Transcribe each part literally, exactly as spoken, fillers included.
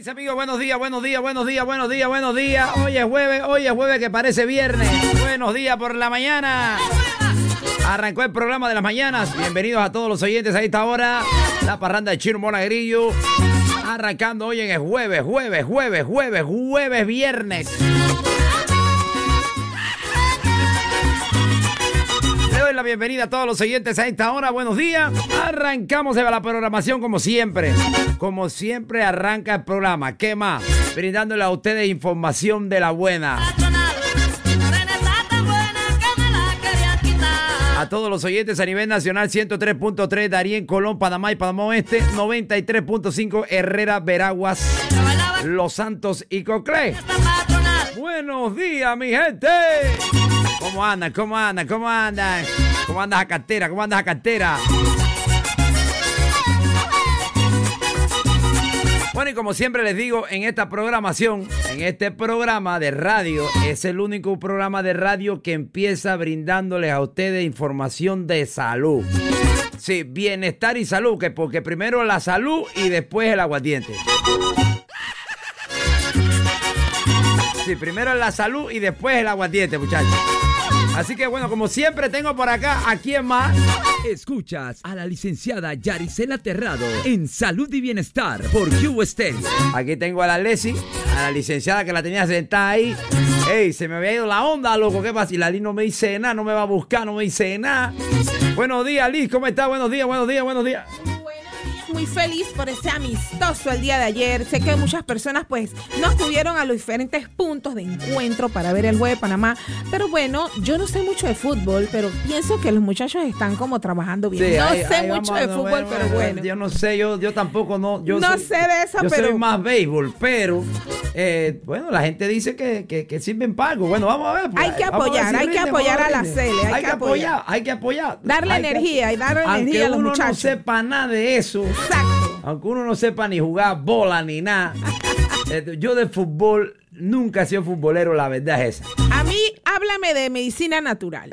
mis amigos, buenos días, buenos días, buenos días, buenos días, buenos días. Hoy es jueves, hoy es jueves que parece viernes. Buenos días por la mañana. Arrancó el programa de las mañanas. Bienvenidos a todos los oyentes a esta hora. La parranda de Chino Monagrillo. Arrancando hoy en el jueves, jueves, jueves, jueves, jueves, viernes. Le doy la bienvenida a todos los oyentes a esta hora. Buenos días. Arrancamos la programación como siempre. Como siempre arranca el programa. ¿Qué más? Brindándole a ustedes información de la buena. A todos los oyentes a nivel nacional, ciento tres punto tres Darién, Colón, Panamá y Panamá Oeste, noventa y tres punto cinco Herrera, Veraguas, Los Santos y Coclé. Buenos días, mi gente. ¿Cómo andan? ¿Cómo andan? ¿Cómo andan? ¿Cómo andas a cartera? ¿Cómo andas a cartera? Bueno, y como siempre les digo, en esta programación, en este programa de radio, es el único programa de radio que empieza brindándoles a ustedes información de salud. Sí, bienestar y salud, que porque primero la salud y después el aguardiente. Sí, primero la salud y después el aguardiente, muchachos. Así que bueno, como siempre tengo por acá, ¿a quién más? Escuchas a la licenciada Yaricela Terrado en Salud y Bienestar por Q Stereo. Aquí tengo a la Leslie, a la licenciada que la tenía sentada ahí. Ey, se me había ido la onda, loco. ¿Qué pasa? Y la Liz no me dice nada, no me va a buscar, no me dice nada. Buenos días, Liz, ¿cómo estás? Buenos días, buenos días, buenos días. Muy feliz por ese amistoso el día de ayer. Sé que muchas personas pues no acudieron a los diferentes puntos de encuentro para ver el juego de Panamá. Pero bueno, yo no sé mucho de fútbol, pero pienso que los muchachos están como trabajando bien. Sí, no ahí, sé ahí mucho vamos, de fútbol, bueno, pero bueno. bueno. Yo no sé, yo, yo tampoco no. Yo no soy, sé de eso, yo pero. Yo soy más béisbol, pero eh, bueno, la gente dice que, que, que sirven para algo. Bueno, vamos a ver. Pues, hay que apoyar, hay que apoyar a la Cele. Hay, hay que apoyar, apoyar, hay que apoyar. Darle hay energía que, y darle energía a los muchachos. Aunque uno no sepa nada de eso. Exacto. Aunque uno no sepa ni jugar bola ni nada. Yo de fútbol nunca he sido futbolero, la verdad es esa. A mí, háblame de medicina natural.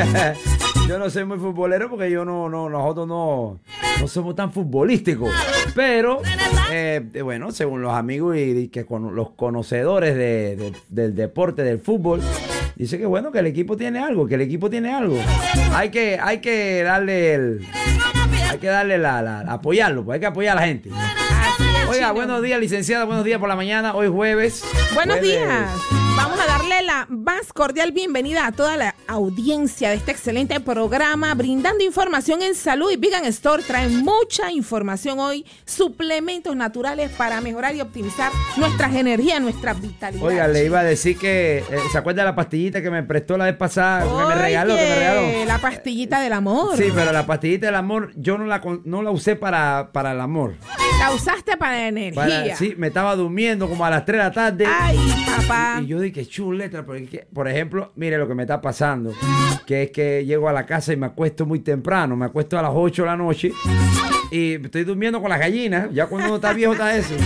Yo no soy muy futbolero porque yo no, no, nosotros no, no somos tan futbolísticos. Pero, eh, bueno, según los amigos y, y que con los conocedores de, de, del deporte, del fútbol, dice que bueno, que el equipo tiene algo, que el equipo tiene algo. Hay que, hay que darle el... Hay que darle la, la, la apoyarlo, pues hay que apoyar a la gente. Oiga, buenos días, licenciada, buenos días por la mañana, hoy jueves. Buenos jueves. días. Vamos a darle la más cordial bienvenida a toda la audiencia de este excelente programa, brindando información en salud. Y Vegan Store trae mucha información hoy, suplementos naturales para mejorar y optimizar nuestras energías, nuestra vitalidad. Oiga, le iba a decir que, eh, ¿se acuerda de la pastillita que me prestó la vez pasada? Oye, que me regaló, que me regaló. La pastillita del amor. Sí, pero la pastillita del amor yo no la, no la usé para, para el amor. La usaste para la energía. Para, sí, me estaba durmiendo como a las tres de la tarde. Ay, papá. Y, y yo dije, chuleta, porque, por ejemplo, mire lo que me está pasando, que es que llego a la casa y me acuesto muy temprano, me acuesto a las ocho de la noche y estoy durmiendo con las gallinas. Ya cuando uno está viejo está eso.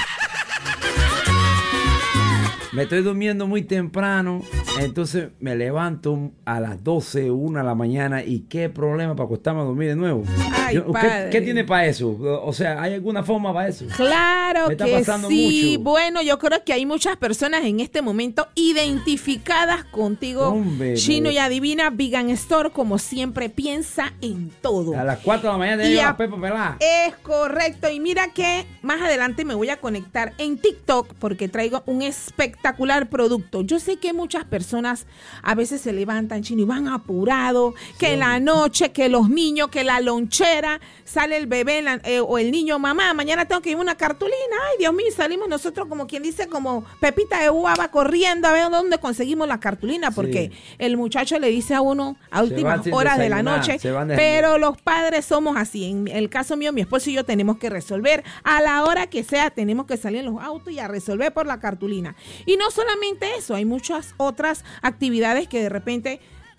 Me estoy durmiendo muy temprano, entonces me levanto a las doce, una de la mañana y qué problema para acostarme a dormir de nuevo. Ay, Yo, ¿qué, ¿Qué tiene para eso? O sea, ¿hay alguna forma para eso? Claro me está que pasando sí. Mucho. Bueno, yo creo que hay muchas personas en este momento identificadas contigo, Hombre, Chino, me... y adivina, Vegan Store, como siempre, piensa en todo. A las cuatro de la mañana te lleva a Pepa pelada. Es correcto. Y mira que más adelante me voy a conectar en TikTok porque traigo un espectacular producto. Yo sé que muchas personas a veces se levantan, Chino, y van apurados, que sí. En la noche, que los niños, que la lonchera, sale el bebé la, eh, o el niño, mamá, mañana tengo que ir a una cartulina. Ay, Dios mío, salimos nosotros como quien dice, como Pepita de uva, va corriendo a ver dónde conseguimos la cartulina, porque sí. El muchacho le dice a uno a últimas horas de la noche, pero los padres somos así. En el caso mío, mi esposo y yo tenemos que resolver a la hora que sea, tenemos que salir en los autos y a resolver por la cartulina. Y no solamente eso, hay muchas otras actividades que de repente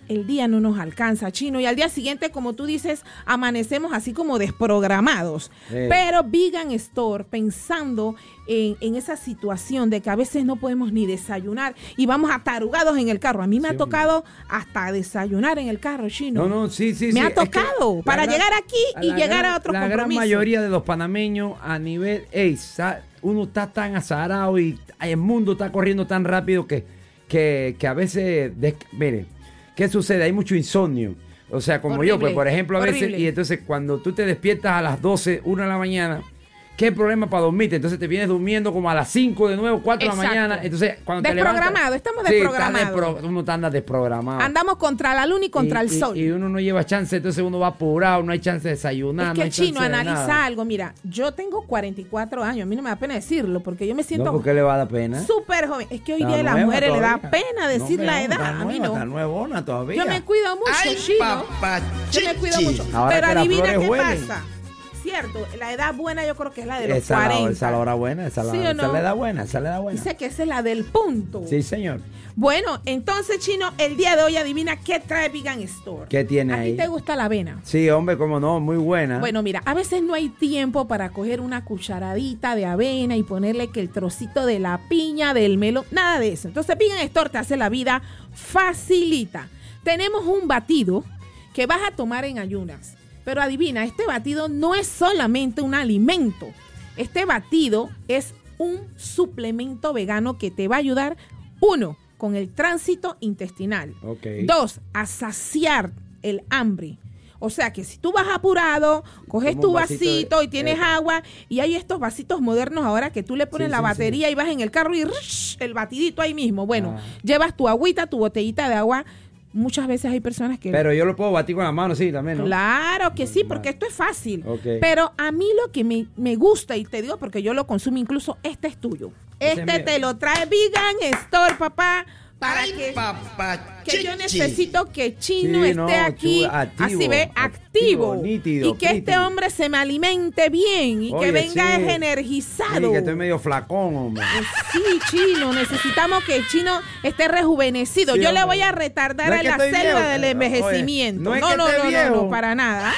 el día no nos alcanza, Chino, y al día siguiente, como tú dices, amanecemos así como desprogramados. Sí. Pero Vegan Store, pensando en, en esa situación de que a veces no podemos ni desayunar y vamos atarugados en el carro. A mí me Sí, ha tocado hasta desayunar en el carro, Chino. No, no, sí, sí, me sí. ha Es que tocado la para gran- llegar aquí y la llegar gran- a otros La gran compromisos. mayoría de los panameños a nivel, ey, sa- uno está tan azarado y el mundo está corriendo tan rápido que, que, que a veces, des- mire, ¿qué sucede? Hay mucho insomnio. O sea, como yo, pues Horrible, por ejemplo, a veces, horrible. y entonces cuando tú te despiertas a las doce, una de la mañana, ¿qué problema para dormirte? Entonces te vienes durmiendo como a las cinco de nuevo, cuatro de la Exacto. mañana. Entonces, cuando te levantas. Desprogramado, estamos Sí, estás desprogramados. despro- uno anda desprogramado. Andamos contra la luna y contra Y- el y- sol. Y uno no lleva chance, entonces uno va apurado, no hay chance de desayunar. Es no que hay Chino, chance de analiza nada. algo. Mira, yo tengo cuarenta y cuatro años. A mí no me da pena decirlo porque yo me No, siento ¿por qué le va a dar pena? súper joven. Es que hoy Está día a las nueva mujeres le da todavía. pena decir No, la hombre, edad. Está A mí nueva, no. está nuevona todavía. Yo me cuido mucho, Ay, Chino. papá, Yo me cuido chichi. mucho. Ahora Pero que las adivina flores qué huelen. pasa. Cierto, la edad buena yo creo que es la de los esa, la, cuarenta. esa la hora buena, esa, la, ¿Sí o esa no? le da buena, esa le da buena. Dice que esa es la del punto. Sí, señor. Bueno, entonces, Chino, el día de hoy adivina qué trae Vegan Store. ¿Qué tiene ¿A ahí? ti te gusta la avena? Sí, hombre, cómo no, muy buena. Bueno, mira, a veces no hay tiempo para coger una cucharadita de avena y ponerle que el trocito de la piña, del melón, nada de eso. Entonces, Vegan Store te hace la vida facilita. Tenemos un batido que vas a tomar en ayunas. Pero adivina, este batido no es solamente un alimento. Este batido es un suplemento vegano que te va a ayudar, uno, con el tránsito intestinal. Ok. Dos, a saciar el hambre. O sea que si tú vas apurado, coges Como tu un vasito vasito, de- y tienes eh. agua, y hay estos vasitos modernos ahora que tú le pones Sí, la sí, batería y vas en el carro y ¡rush! El batidito ahí mismo. Bueno, Ah. llevas tu agüita, tu botellita de agua. Muchas veces hay personas que... Pero yo lo puedo batir con la mano, sí, también, ¿no? Claro que sí, Normal. porque esto es fácil. Ok. Pero a mí lo que me, me gusta, y te digo porque yo lo consumo, incluso este es tuyo. Ese Este es mío. te lo trae Vegan Store, papá, para Ay, que... papá, que yo chichi. necesito que Chino Sí, esté no, aquí, chu- activo, así ve, activo, activo, nítido, y que este crítico. hombre se me alimente bien y que Oye, venga sí. energizado. Sí, que estoy medio flacón, hombre. Pues sí, Chino, necesitamos que Chino esté rejuvenecido. Sí, yo le hombre. voy a retardar No es a que la estoy selva viejo. del Oye, envejecimiento. no es no, que no, esté no, no, viejo. no, para nada.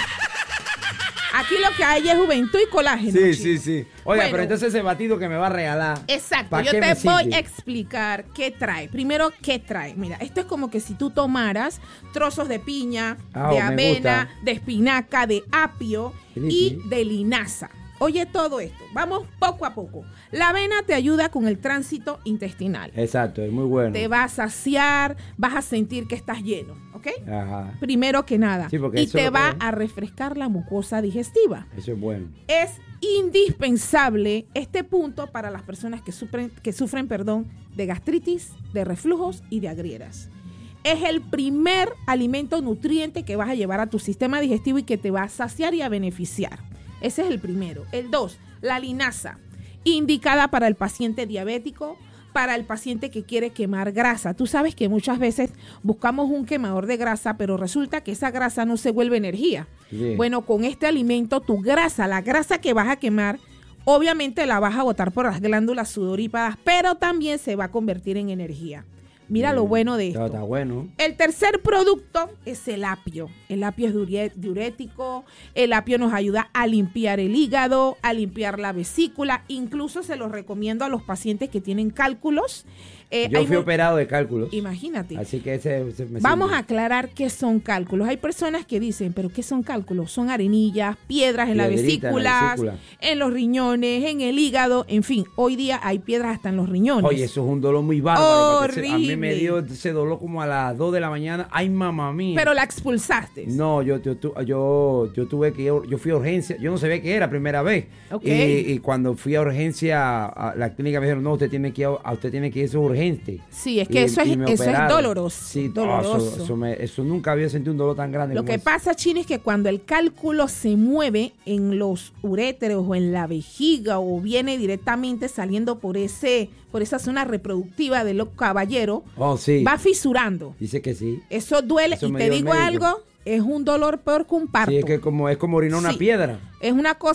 Aquí lo que hay es juventud y colágeno. Sí, Chino. sí, sí. Oiga, Bueno. pero entonces ese batido que me va a regalar. Exacto, ¿pa' yo qué te me voy sirve? a explicar qué trae. Primero, ¿qué trae? Mira, esto es como que si tú tomaras trozos de piña, Ah, de me avena, gusta. de espinaca, de apio y Riqui. de linaza. Oye, todo esto. Vamos poco a poco. La avena te ayuda con el tránsito intestinal. Exacto, es muy bueno. Te va a saciar, vas a sentir que estás lleno, ¿ok? Ajá, Primero que nada. Sí, porque y eso te lo va que- a refrescar la mucosa digestiva. eso es bueno. Es indispensable este punto para las personas que sufren, que sufren, perdón, de gastritis, de reflujos y de agrieras. Es el primer alimento nutriente que vas a llevar a tu sistema digestivo y que te va a saciar y a beneficiar. Ese es el primero. El dos, la linaza, indicada para el paciente diabético, para el paciente que quiere quemar grasa. Tú sabes que muchas veces buscamos un quemador de grasa, pero resulta que esa grasa no se vuelve energía. Sí. Bueno, con este alimento, tu grasa, la grasa que vas a quemar, obviamente la vas a botar por las glándulas sudoríparas, pero también se va a convertir en energía. Mira lo Bien. bueno de Está, esto. está bueno. El tercer producto es el apio. El apio es diure- diurético, el apio nos ayuda a limpiar el hígado, a limpiar la vesícula, incluso se lo recomiendo a los pacientes que tienen cálculos. Eh, Yo hay fui mu- operado de cálculos. Imagínate. Así que ese, ese me Vamos a sirve. aclarar qué son cálculos. Hay personas que dicen, ¿pero qué son cálculos? Son arenillas, piedras en la Piedrita en la vesícula, vesícula. en los riñones, en el hígado, en fin. Hoy día hay piedras hasta en los riñones. Oye, eso es un dolor muy bárbaro. porque ese- A mí me Horrible. dio ese dolor como a las dos de la mañana. Ay, mamá mía. Pero la expulsaste. No, yo, yo, tu- yo, yo tuve que ir, yo fui a urgencia, yo no sabía qué era primera vez. Ok. Y, y cuando fui a urgencia, a la clínica me dijeron, no, usted tiene que ir, a usted tiene que ir, eso es urgente. Sí, es que Y- eso es, y me eso es operaron. doloroso. Sí, no, doloroso. eso, eso me- eso nunca había sentido un dolor tan grande. Lo como que ese. pasa, Chino, es que cuando el cálculo se mueve en los uréteros o en la vejiga o viene directamente saliendo por ese, por esa zona reproductiva del caballero, Oh, sí. va fisurando. Dice que sí. Eso duele Eso y me te dio el digo médico. algo, es un dolor peor que un parto. Sí, es que como, es como orinar una Sí. piedra. Es una cosa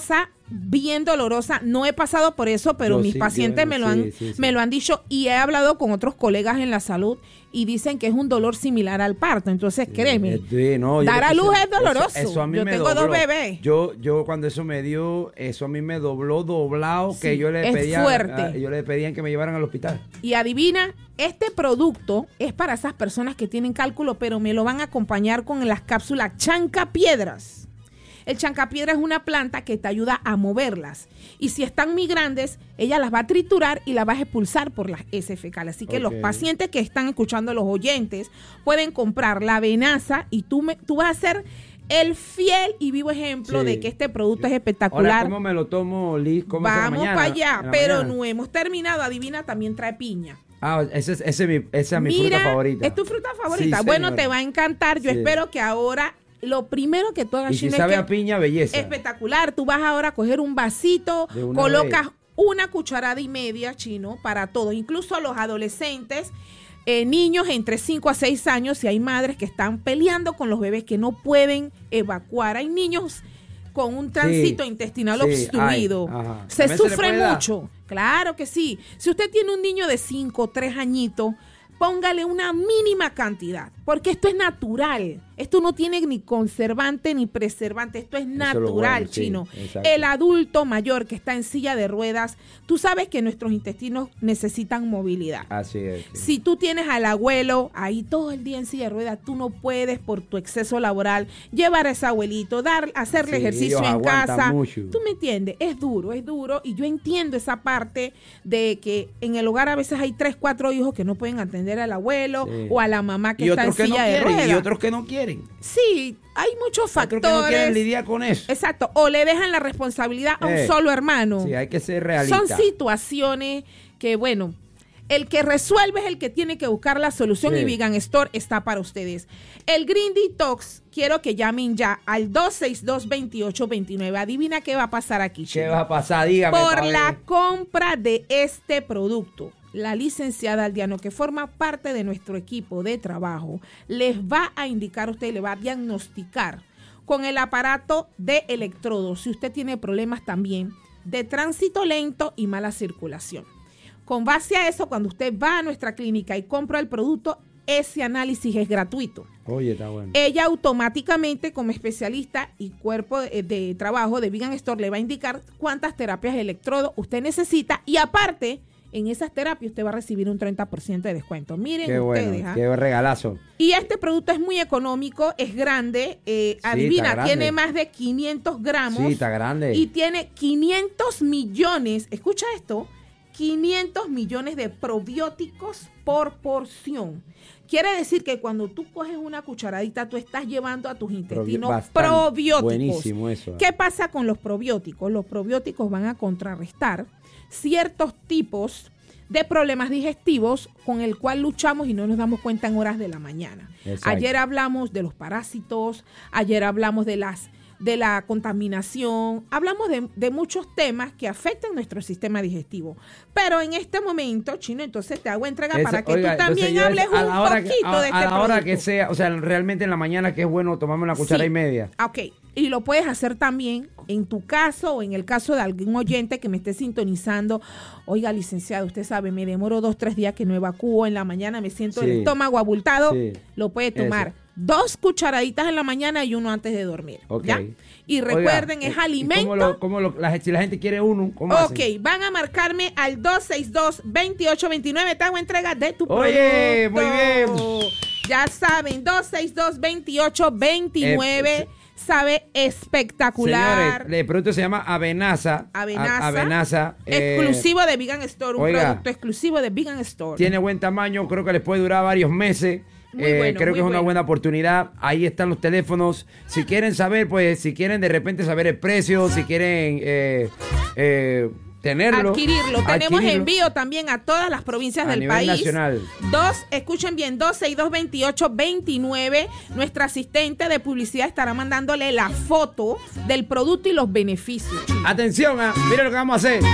bien dolorosa. No he pasado por eso, pero Yo mis sí, pacientes yo- me, lo sí, han, sí, sí. me lo han dicho y he hablado con otros colegas en la salud y dicen que es un dolor similar al parto. Entonces, créeme, Sí, no, yo dar le a puse- luz es doloroso. Eso, eso a mí Yo me tengo dobló. dos bebés. Yo, yo cuando eso me dio, eso a mí me dobló, doblado, Sí, que yo le es pedía, fuerte. a- yo le pedían que me llevaran al hospital. Y adivina, este producto es para esas personas que tienen cálculo, pero me lo van a acompañar con las cápsulas Chancapiedras. El chancapiedra es una planta que te ayuda a moverlas. Y si están muy grandes, ella las va a triturar y las va a expulsar por las heces fecales. Así que Ok. los pacientes que están escuchando, los oyentes, pueden comprar la venaza y tú, me, tú vas a ser el fiel y vivo ejemplo Sí. de que este producto es Ahora, espectacular. ¿cómo me lo tomo, Liz? ¿Cómo es en la Vamos mañana? para allá, En la pero mañana. no hemos terminado. Adivina, también trae piña. Ah, ese es, ese es mi, esa es mi Mira, fruta favorita. es tu fruta favorita. Sí, Bueno, señora. te va a encantar. Yo Sí. espero que ahora lo primero que tú hagas, Y si Chino, es sabe que- a piña, belleza. espectacular. Tú vas ahora a coger un vasito, De una colocas vez. una cucharada y media, Chino, para todo. Incluso los adolescentes, eh, niños entre cinco a seis años, si hay madres que están peleando con los bebés que no pueden evacuar. Hay niños con un tránsito Sí, intestinal sí, obstruido. ay, ajá. Se ¿También se le sufre puede dar? mucho. Claro que sí. Si usted tiene un niño de cinco, tres añitos, póngale una mínima cantidad, porque esto es natural. Esto no tiene ni conservante ni preservante, esto es es lo natural, bueno, sí, Chino. exacto. El adulto mayor que está en silla de ruedas, tú sabes que nuestros intestinos necesitan movilidad. Así es. sí. Si tú tienes al abuelo ahí todo el día en silla de ruedas, tú no puedes por tu exceso laboral llevar a ese abuelito, dar, hacerle Sí, ejercicio ellos en aguantan casa. mucho. ¿Tú me entiendes? Es duro, es duro. Y yo entiendo esa parte de que en el hogar a veces hay tres, cuatro hijos que no pueden atender al abuelo Sí. o a la mamá que y está en otros que no silla de quieren, ruedas. y otros que no quieren. Sí, hay muchos Otros que no quieren factores. lidiar con eso. Exacto. O le dejan la responsabilidad a un Eh, solo hermano. Sí, hay que ser realista. Son situaciones que, bueno, el que resuelve es el que tiene que buscar la solución Sí. y Vegan Store está para ustedes. El Green Detox, quiero que llamen ya al dos seis dos, dos ocho dos nueve. Adivina qué va a pasar aquí, ¿Qué Chino. va a pasar? Dígame. Por pa' ver. la compra de este producto, la licenciada Aldiano, que forma parte de nuestro equipo de trabajo, les va a indicar a usted, le va a diagnosticar con el aparato de electrodos, si usted tiene problemas también de tránsito lento y mala circulación. Con base a eso, cuando usted va a nuestra clínica y compra el producto, ese análisis es gratuito. Oye, está bueno. Ella automáticamente, como especialista y cuerpo de, de trabajo de Vegan Store, le va a indicar cuántas terapias de electrodo usted necesita y aparte, en esas terapias usted va a recibir un treinta por ciento de descuento. Miren Qué ustedes. bueno, ¿ah? qué regalazo. Y este producto es muy económico, es grande, eh, está adivina, grande. tiene más de quinientos gramos. Sí, está grande. Y tiene quinientos millones, escucha esto, quinientos millones de probióticos por porción. Quiere decir que cuando tú coges una cucharadita, tú estás llevando a tus intestinos bastante. probióticos. Buenísimo eso. ¿Qué pasa con los probióticos? Los probióticos van a contrarrestar ciertos tipos de problemas digestivos con el cual luchamos y no nos damos cuenta en horas de la mañana. Exacto. Ayer hablamos de los parásitos, ayer hablamos de las de la contaminación, hablamos de, de muchos temas que afectan nuestro sistema digestivo. Pero en este momento, Chino, entonces te hago entrega Ese- para que oiga, tú también entonces yo hables es- a un la hora poquito que, a, de este a la hora producto. que sea, o sea, realmente en la mañana que es bueno tomarme una cuchara Sí. y media. Ok, y lo puedes hacer también en tu caso o en el caso de algún oyente que me esté sintonizando. Oiga, licenciado, usted sabe, me demoro dos, tres días que no evacúo, en la mañana me siento Sí. el estómago abultado, Sí. lo puede tomar. Eso. Dos cucharaditas en la mañana y uno antes de dormir. Ok. ¿Ya? Y Oiga, recuerden, ¿y- es y alimento. ¿Cómo lo, cómo lo- la, si la gente quiere uno, ¿cómo Ok, hacen? van a marcarme al dos seis dos, dos ocho dos nueve. Te hago entrega de tu Oye, producto. muy bien. Ya saben, dos seis dos, dos ocho dos nueve. Eh, sabe espectacular. Señores, el producto se llama Avenaza. Avenaza. A- Avenaza. eh, Exclusivo de Vegan Store. Un oiga, producto exclusivo de Vegan Store. Tiene buen tamaño, creo que les puede durar varios meses. Muy Eh, bueno, creo muy que es una bueno. buena oportunidad. Ahí están los teléfonos. Si quieren saber, pues, si quieren de repente saber el precio, si quieren eh, eh, tenerlo. Adquirirlo. Tenemos adquirirlo. envío también a todas las provincias A del nivel país. nacional. Dos, escuchen bien, dos seis dos, dos ocho dos nueve. Nuestra asistente de publicidad estará mandándole la foto del producto y los beneficios. Atención, ah, miren lo que vamos a hacer.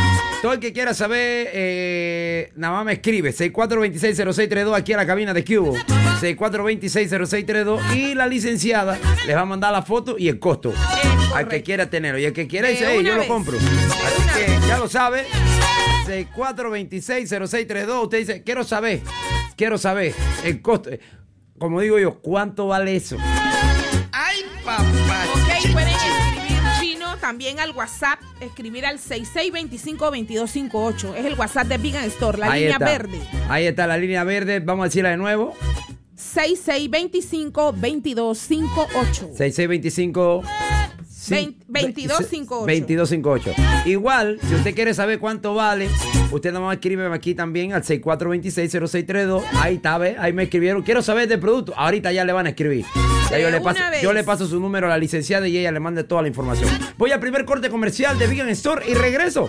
Todo el que quiera saber, eh, nada más me escribe. seis cuatro dos seis cero seis tres dos aquí a la cabina de Cubo. seis cuatro dos seis cero seis tres dos. Y la licenciada les va a mandar la foto y el costo. Al que quiera tenerlo. Y el que quiera dice, hey, yo lo compro. Así que ya lo sabe. seis cuatro dos seis cero seis tres dos. Usted dice, quiero saber. Quiero saber el costo. Como digo yo, ¿cuánto vale eso? ¡Ay, papá! Ok, pueden escribir chino también al WhatsApp. Escribir al seis seis dos cinco dos dos cinco ocho. Es el WhatsApp de Vegan Store, la Ahí línea está. verde. Ahí está la línea verde. Vamos a decirla de nuevo. seis seis dos cinco dos dos cinco ocho. seis seis dos cinco veintidós cincuenta y ocho. veintidós cincuenta y ocho. Igual, si usted quiere saber cuánto vale, usted nada más escribe aquí también al seis cuatro dos seis cero seis tres dos. Ahí está, ¿ve? Ahí me escribieron. Quiero saber del producto. Ahorita ya le van a escribir. Ya yo, le paso, yo le paso su número a la licenciada y ella le manda toda la información. Voy al primer corte comercial de Vegan Store y regreso.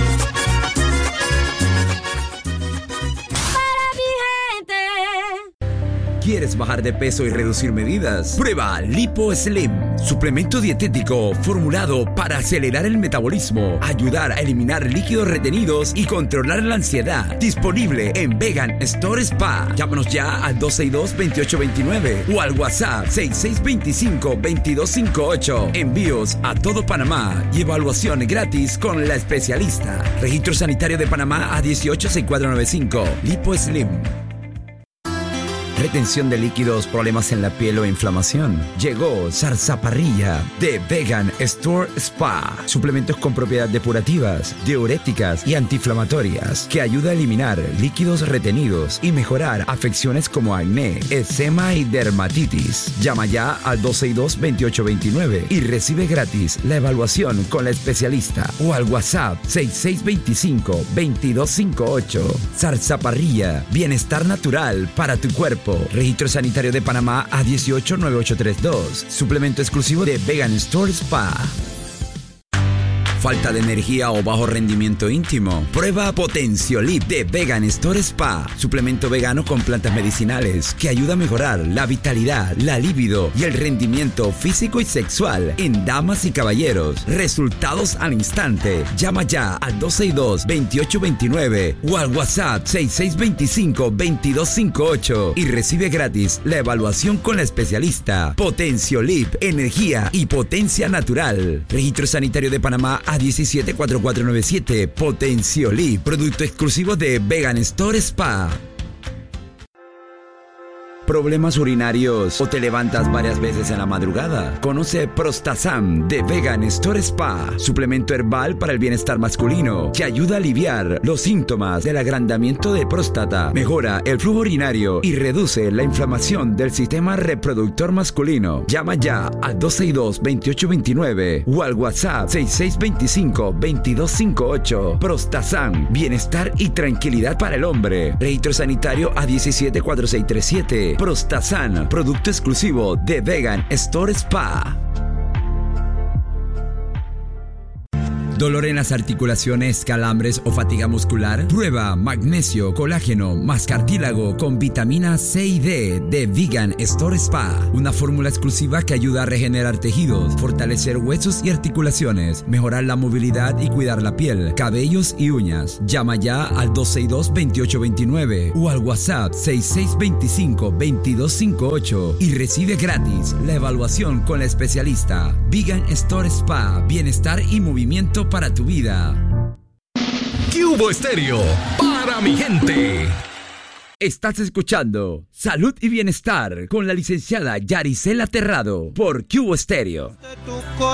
¿Quieres bajar de peso y reducir medidas? Prueba Lipo Slim, suplemento dietético formulado para acelerar el metabolismo, ayudar a eliminar líquidos retenidos y controlar la ansiedad. Disponible en Vegan Store Spa. Llámanos ya al dos seis dos, dos ocho dos nueve o al WhatsApp seis seis dos cinco, dos dos cinco ocho. Envíos a todo Panamá y evaluación gratis con la especialista. Registro Sanitario de Panamá A dieciocho seis cuatro nueve cinco. Lipo Slim. Retención de líquidos, problemas en la piel o inflamación. Llegó Zarzaparrilla de Vegan Store Spa. Suplementos con propiedades depurativas, diuréticas y antiinflamatorias que ayuda a eliminar líquidos retenidos y mejorar afecciones como acné, eczema y dermatitis. Llama ya al dos seis dos, dos ocho dos nueve y recibe gratis la evaluación con la especialista o al WhatsApp seis seis dos cinco, dos dos cinco ocho. Zarzaparrilla, bienestar natural para tu cuerpo. Registro Sanitario de Panamá A dieciocho nueve ocho tres dos. Suplemento exclusivo de Vegan Store Spa. ¿Falta de energía o bajo rendimiento íntimo? Prueba Potenciolip de Vegan Store Spa. Suplemento vegano con plantas medicinales que ayuda a mejorar la vitalidad, la libido y el rendimiento físico y sexual en damas y caballeros. Resultados al instante. Llama ya al dos seis dos, dos ocho dos nueve o al WhatsApp seis seis dos cinco, dos dos cinco ocho y recibe gratis la evaluación con la especialista. Potenciolip, energía y potencia natural. Registro Sanitario de Panamá A diecisiete cuatro cuatro nueve siete. Potenciolip, producto exclusivo de Vegan Store Spa. ¿Problemas urinarios o te levantas varias veces en la madrugada? Conoce Prostazam de Vegan Store Spa, suplemento herbal para el bienestar masculino que ayuda a aliviar los síntomas del agrandamiento de próstata, mejora el flujo urinario y reduce la inflamación del sistema reproductor masculino. Llama ya al dos seis dos, dos ocho dos nueve o al WhatsApp seis seis dos cinco, dos dos cinco ocho. Prostazam, bienestar y tranquilidad para el hombre. Registro Sanitario A diecisiete cuatro seis tres siete. Prostazam, producto exclusivo de Vegan Store Spa. ¿Dolor en las articulaciones, calambres o fatiga muscular? Prueba magnesio, colágeno, más cartílago con vitamina C y D de Vegan Store Spa. Una fórmula exclusiva que ayuda a regenerar tejidos, fortalecer huesos y articulaciones, mejorar la movilidad y cuidar la piel, cabellos y uñas. Llama ya al dos seis dos, dos ocho dos nueve o al WhatsApp seis seis dos cinco, dos dos cinco ocho y recibe gratis la evaluación con la especialista. Vegan Store Spa, bienestar y movimiento para tu vida. Cubo Estéreo, para mi gente. Estás escuchando Salud y Bienestar con la licenciada Yaricela Terrado por Cubo Estéreo.